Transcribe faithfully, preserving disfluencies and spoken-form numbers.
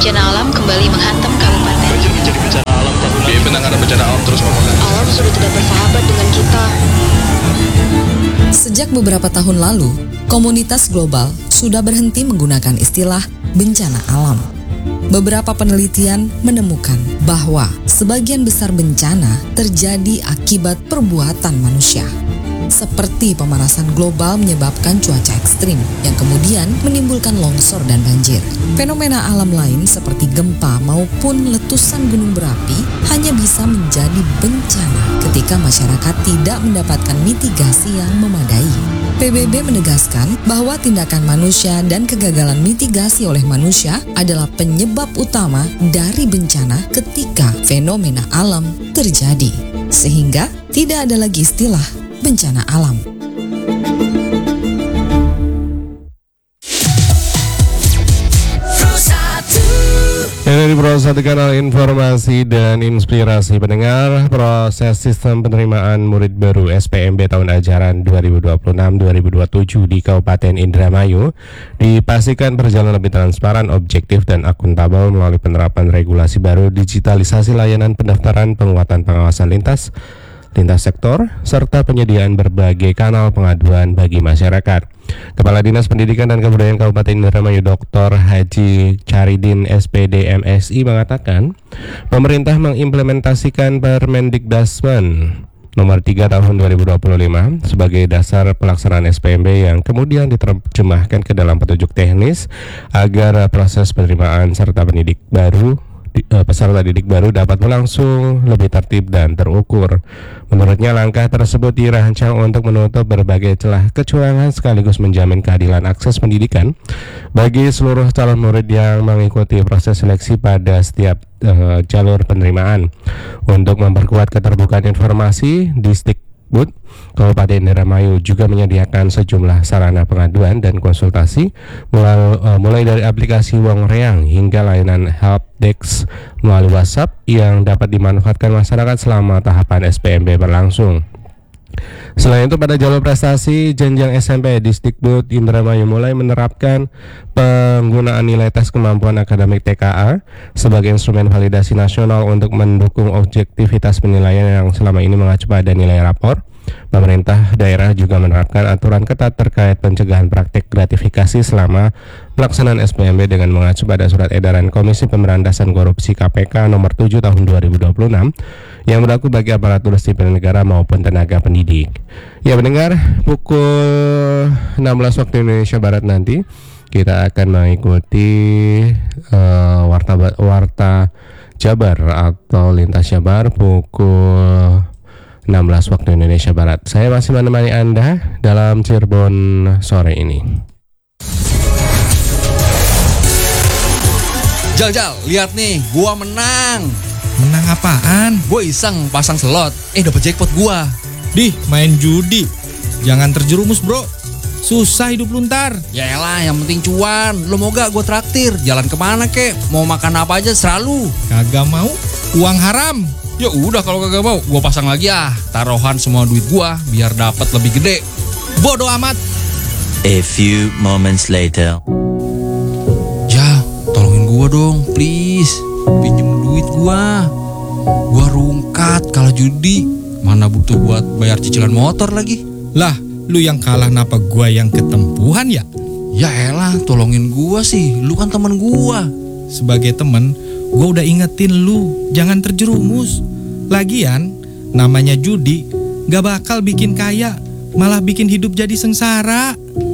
bencana alam kembali menghantam kabupaten. Banjir menjadi bencana alam tahunan. Biaya penanganan bencana alam terus memudar. Alam sudah tidak bersahabat dengan kita. Sejak beberapa tahun lalu, komunitas global sudah berhenti menggunakan istilah bencana alam. Beberapa penelitian menemukan bahwa sebagian besar bencana terjadi akibat perbuatan manusia. Seperti pemanasan global menyebabkan cuaca ekstrim yang kemudian menimbulkan longsor dan banjir. Fenomena alam lain seperti gempa maupun letusan gunung berapi hanya bisa menjadi bencana ketika masyarakat tidak mendapatkan mitigasi yang memadai. P B B menegaskan bahwa tindakan manusia dan kegagalan mitigasi oleh manusia adalah penyebab utama dari bencana ketika fenomena alam terjadi. Sehingga tidak ada lagi istilah bencana alam. Ini di Pro satu Kanal Informasi dan Inspirasi pendengar. Proses sistem penerimaan murid baru S P M B tahun ajaran dua ribu dua puluh enam dua ribu dua puluh tujuh di Kabupaten Indramayu dipastikan berjalan lebih transparan, objektif, dan akuntabel melalui penerapan regulasi baru, digitalisasi layanan pendaftaran, penguatan pengawasan lintas lintas sektor, serta penyediaan berbagai kanal pengaduan bagi masyarakat. Kepala Dinas Pendidikan dan Kebudayaan Kabupaten Indramayu Doktor Haji Caridin S P D M Si mengatakan, pemerintah mengimplementasikan Permendikdasmen nomor tiga tahun dua ribu dua puluh lima sebagai dasar pelaksanaan S P M B yang kemudian diterjemahkan ke dalam petunjuk teknis agar proses penerimaan serta pendidik baru peserta didik baru dapat berlangsung lebih tertib dan terukur. Menurutnya, langkah tersebut dirancang untuk menutup berbagai celah kecurangan sekaligus menjamin keadilan akses pendidikan bagi seluruh calon murid yang mengikuti proses seleksi pada setiap uh, jalur penerimaan. Untuk memperkuat keterbukaan informasi, Disdikbud Kabupaten Indramayu juga menyediakan sejumlah sarana pengaduan dan konsultasi mulai, uh, mulai dari aplikasi Wong Reang hingga layanan helpdesk melalui WhatsApp yang dapat dimanfaatkan masyarakat selama tahapan S P M B berlangsung. Selain itu, pada jalur prestasi jenjang S M P, Disdikbud Indramayu mulai menerapkan penggunaan nilai tes kemampuan akademik T K A sebagai instrumen validasi nasional untuk mendukung objektivitas penilaian yang selama ini mengacu pada nilai rapor. Pemerintah daerah juga menerapkan aturan ketat terkait pencegahan praktik gratifikasi selama pelaksanaan S P M B dengan mengacu pada surat edaran Komisi Pemberantasan Korupsi K P K nomor tujuh tahun dua ribu dua puluh enam yang berlaku bagi aparatur sipil negara maupun tenaga pendidik. Ya, mendengar pukul enam belas waktu Indonesia Barat nanti kita akan mengikuti uh, warta warta Jabar atau Lintas Jabar pukul enam belas waktu Indonesia Barat. Saya masih menemani Anda dalam Cirebon sore ini. Jal, Jal, lihat nih, gua menang. Menang apaan? Gua iseng pasang slot, eh dapet jackpot gua. Dih, main judi. Jangan terjerumus, bro. Susah hidup lu ntar. Yaelah, yang penting cuan. Lu mau gak gua traktir? Jalan kemana kek? Mau makan apa aja selalu. Kagak mau, uang haram. Ya udah, kalau kagak mau, gua pasang lagi ah. Taruhan semua duit gua biar dapat lebih gede. Bodoh amat. A few moments later. Ya, tolongin gua dong, please. Pinjem duit gua. Gua rungkat kalah judi. Mana butuh buat bayar cicilan motor lagi. Lah, lu yang kalah napa gua yang ketempuhan ya? Ya elah, tolongin gua sih. Lu kan teman gua. Sebagai temen, gua udah ingetin lu jangan terjerumus. Lagian, namanya judi gak bakal bikin kaya, malah bikin hidup jadi sengsara.